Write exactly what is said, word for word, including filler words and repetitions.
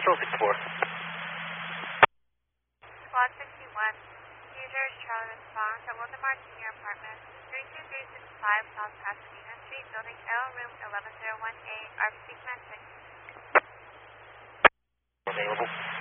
Control six four. Squad sixty-one. User Charlie response at Waldemar Senior Apartment, three two three six five South Pasadena Street, Building L, Room eleven oh one A, R F C Command six. Available.